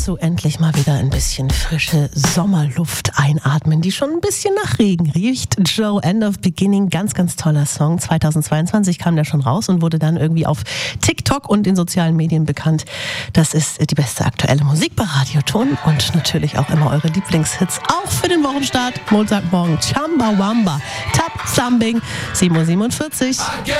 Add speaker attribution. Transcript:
Speaker 1: du endlich mal wieder ein bisschen frische Sommerluft einatmen, die schon ein bisschen nach Regen riecht. Joe, End of Beginning, ganz, ganz toller Song. 2022 kam der schon raus und wurde dann irgendwie auf TikTok und in sozialen Medien bekannt. Das ist die beste aktuelle Musik bei Radioton und natürlich auch immer eure Lieblingshits, auch für den Wochenstart. Montagmorgen, Chumbawamba, Tap Thumbing, 7:47 Uhr.